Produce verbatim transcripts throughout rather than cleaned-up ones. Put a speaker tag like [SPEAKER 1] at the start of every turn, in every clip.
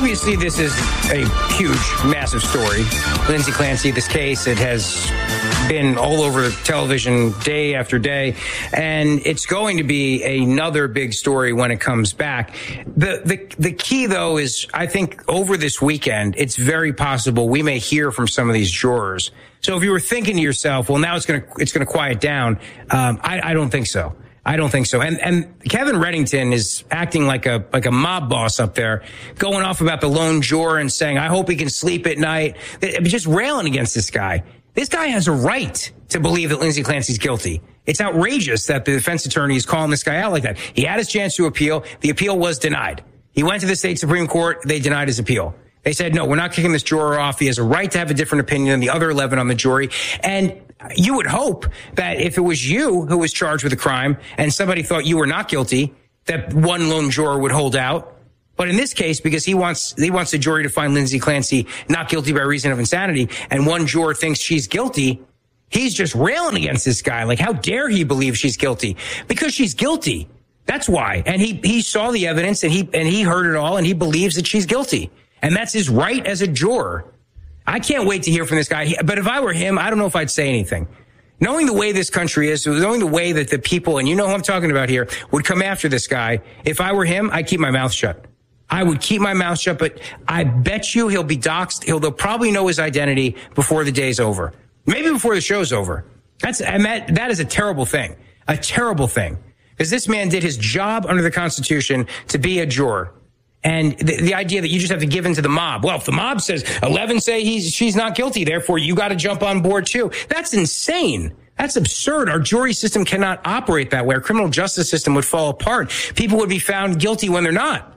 [SPEAKER 1] obviously, this is a huge, massive story. Lindsay Clancy, this case, it has been all over television day after day, and it's going to be another big story when it comes back. The, the, the key, though, is I think over this weekend, it's very possible we may hear from some of these jurors. So if you were thinking to yourself, well, now it's going to, it's going to quiet down, um, I, I don't think so. I don't think so. And and Kevin Reddington is acting like a like a mob boss up there, going off about the lone juror and saying, I hope he can sleep at night. Just railing against this guy. This guy has a right to believe that Lindsay Clancy's guilty. It's outrageous that the defense attorney is calling this guy out like that. He had his chance to appeal. The appeal was denied. He went to the state Supreme Court. They denied his appeal. They said, no, we're not kicking this juror off. He has a right to have a different opinion than the other eleven on the jury. And you would hope that if it was you who was charged with a crime and somebody thought you were not guilty, that one lone juror would hold out. But in this case, because he wants he wants the jury to find Lindsay Clancy not guilty by reason of insanity, and one juror thinks she's guilty, he's just railing against this guy. Like, how dare he believe she's guilty? Because she's guilty. That's why. And he he saw the evidence, and he and he heard it all, and he believes that she's guilty. And that's his right as a juror. I can't wait to hear from this guy. But if I were him, I don't know if I'd say anything. Knowing the way this country is, knowing the way that the people, and you know who I'm talking about here, would come after this guy, if I were him, I'd keep my mouth shut. I would keep my mouth shut, but I bet you he'll be doxxed. He'll they'll probably know his identity before the day's over. Maybe before the show's over. That's and that, that is a terrible thing. A terrible thing. Because this man did his job under the Constitution to be a juror. And the, the idea that you just have to give in to the mob. Well, if the mob says eleven say he's she's not guilty, therefore you got to jump on board too. That's insane. That's absurd. Our jury system cannot operate that way. Our criminal justice system would fall apart. People would be found guilty when they're not.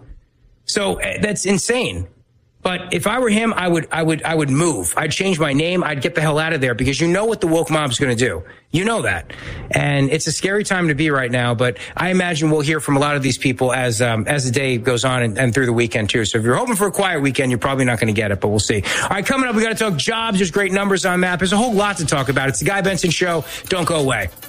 [SPEAKER 1] So uh, that's insane. But if I were him, I would, I would, I would move. I'd change my name. I'd get the hell out of there, because you know what the woke mob's going to do. You know that. And it's a scary time to be right now, but I imagine we'll hear from a lot of these people as, um, as the day goes on and, and through the weekend too. So if you're hoping for a quiet weekend, you're probably not going to get it, but we'll see. All right, coming up, we got to talk jobs. There's great numbers on that. There's a whole lot to talk about. It's the Guy Benson Show. Don't go away.